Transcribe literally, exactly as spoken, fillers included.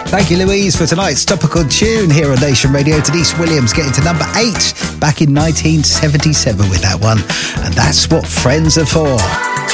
Thank you, Louise, for tonight's topical tune here on Nation Radio. Denise Williams getting to number eight back in nineteen seventy-seven with that one. And that's what friends are for.